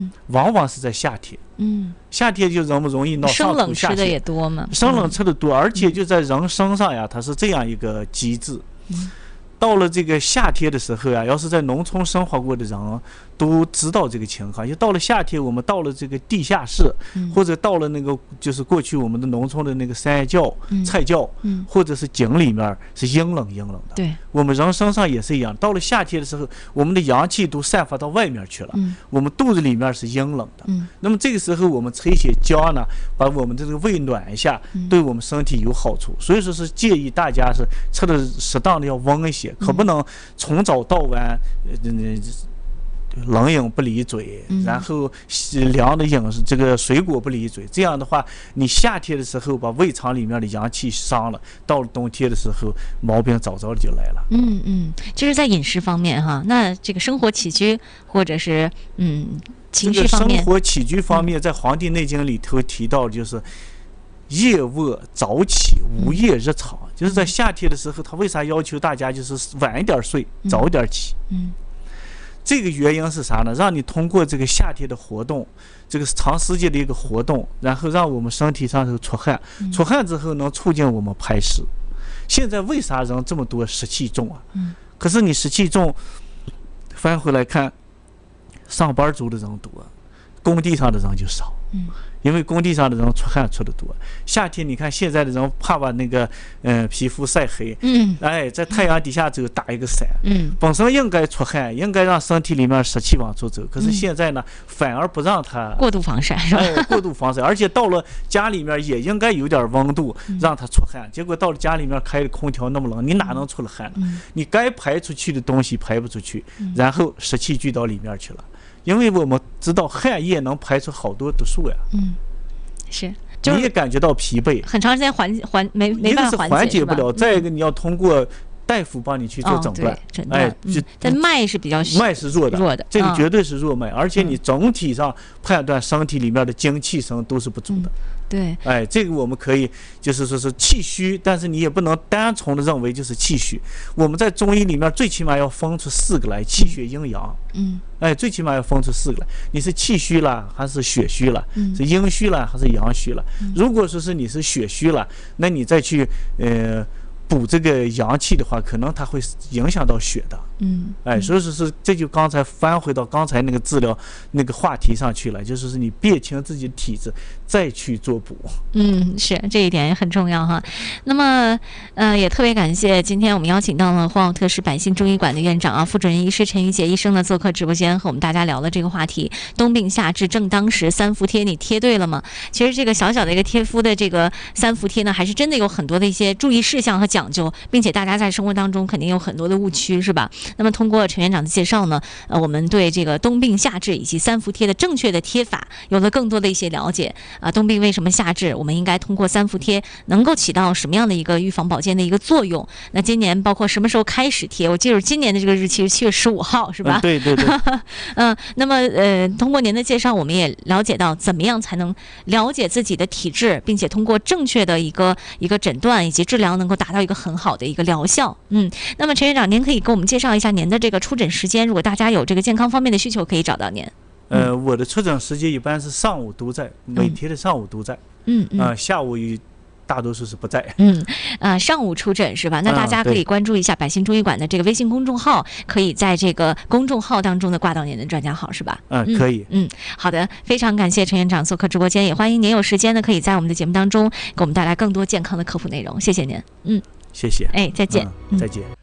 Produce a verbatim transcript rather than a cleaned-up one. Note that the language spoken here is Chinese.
往往是在夏天。嗯，夏天就人们容易闹上吐下泻， 生冷吃的也多嘛， 生冷吃的多，而且就在人身上呀，它是这样一个机制。嗯，到了这个夏天的时候啊，要是在农村生活过的人都知道这个情况。就到了夏天，我们到了这个地下室，嗯、或者到了那个就是过去我们的农村的那个山窖、嗯、菜窖，嗯、或者是井里面是阴冷阴冷的。 对， 我们人身上也是一样。到了夏天的时候，我们的阳气都散发到外面去了，嗯、我们肚子里面是阴冷的。嗯、那么这个时候我们吹些姜呢，把我们的这个胃暖一下，嗯、对我们身体有好处。所以说是建议大家是吃的适当的要温一些，可不能从早到晚，呃，冷饮不离嘴，然后凉的饮食这个水果不离嘴，这样的话，你夏天的时候把胃肠里面的阳气伤了，到了冬天的时候毛病早早的就来了。 嗯嗯，就是在饮食方面哈，那这个生活起居或者是嗯情绪方面， 生活起居方面，在《黄帝内经》里头提到就是夜卧早起，午夜日长，嗯、就是在夏天的时候，他为啥要求大家就是晚一点睡，嗯、早一点起？嗯。这个原因是啥呢？让你通过这个夏天的活动，这个长时间的一个活动，然后让我们身体上头出汗，嗯、出汗之后能促进我们排湿。现在为啥人这么多湿气重啊？嗯、可是你湿气重，翻回来看，上班族的人多，工地上的人就少。嗯，因为工地上的人出汗出的多。夏天你看现在的人怕把那个呃皮肤晒黑，嗯，哎，在太阳底下走打一个伞，嗯，本身应该出汗，应该让身体里面湿气往出走，可是现在呢，嗯、反而不让它过度防晒，是吧？ 哎，过度防晒，而且到了家里面也应该有点温度，让它出汗。结果到了家里面开的空调那么冷，你哪能出了汗呢？嗯、你该排出去的东西排不出去，然后湿气聚到里面去了。因为我们知道汗液能排出好多毒素呀， 嗯，是，就是、 你也感觉到疲惫， 很长时间缓缓没没办法缓解，缓解不了。再一个，你要通过大夫帮你去做诊断， 哦、诊断，哎， 就、 嗯、但脉是比较脉是弱的， 弱的， 这个绝对是弱脉，嗯、而且你总体上判断身体里面的精气神都是不足的。嗯对， 哎，这个我们可以就是说是气虚，但是你也不能单从的认为就是气虚。我们在中医里面最起码要分出四个来，气血阴阳。嗯，哎，最起码要分出四个来，你是气虚了还是血虚了？嗯、是阴虚了还是阳虚了？嗯、如果说是你是血虚了，那你再去呃补这个阳气的话，可能它会影响到血的。嗯，哎，所以说是这就刚才翻回到刚才那个治疗那个话题上去了，就是是你辨清自己的体质，再去做补。 嗯，是这一点也很重要哈。那么，呃，也特别感谢今天我们邀请到了呼和浩特市百姓中医馆的院长啊，副主任医师陈玉杰医生呢做客直播间，和我们大家聊了这个话题。冬病夏治正当时，三伏贴你贴对了吗？其实这个小小的一个贴敷的这个三伏贴呢，还是真的有很多的一些注意事项和讲究，并且大家在生活当中肯定有很多的误区，是吧？那么通过陈院长的介绍呢，呃，我们对这个冬病夏治以及三伏贴的正确的贴法有了更多的一些了解啊。冬病为什么夏治？我们应该通过三伏贴能够起到什么样的一个预防保健的一个作用？那今年包括什么时候开始贴？我记住今年的这个日期是七月十五号，是吧？ 嗯、对对对。 嗯，那么呃，通过您的介绍，我们也了解到怎么样才能了解自己的体质，并且通过正确的一个一个诊断以及治疗，能够达到一个很好的一个疗效。嗯，那么陈院长，您可以给我们介绍一下您的这个出诊时间，如果大家有这个健康方面的需求，可以找到您。 呃，嗯、我的出诊时间一般是上午都在，每天的上午都在。嗯嗯。呃，下午大多数是不在。 嗯，呃，上午出诊是吧？那大家可以关注一下百姓中医馆的这个微信公众号，可以在这个公众号当中的挂到您的专家号是吧？ 嗯，可以。 嗯，好的，非常感谢陈院长做客直播间，也欢迎您有时间呢，可以在我们的节目当中给我们带来更多健康的科普内容。谢谢您。嗯， 谢谢。 哎，再见。 嗯、再见。